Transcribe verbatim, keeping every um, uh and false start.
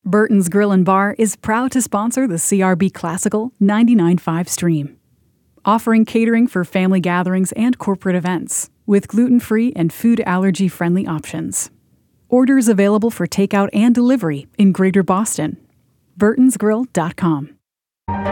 Burton's Grill and Bar is proud to sponsor the C R B Classical ninety-nine point five stream, offering catering for family gatherings and corporate events with gluten-free and food allergy-friendly options. Orders available for takeout and delivery in Greater Boston. burtons grill dot com.